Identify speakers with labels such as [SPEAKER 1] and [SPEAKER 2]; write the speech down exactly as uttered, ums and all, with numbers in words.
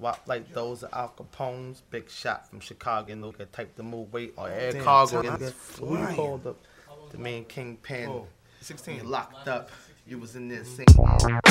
[SPEAKER 1] swap like those of Al Capone's. Big shot from Chicago, and look at type to move weight or air
[SPEAKER 2] Damn,
[SPEAKER 1] cargo.
[SPEAKER 2] time
[SPEAKER 1] And
[SPEAKER 2] is
[SPEAKER 1] who you
[SPEAKER 2] flying.
[SPEAKER 1] called the, the main kingpin?
[SPEAKER 2] Oh, sixteen.
[SPEAKER 1] You locked up. You was in there singing.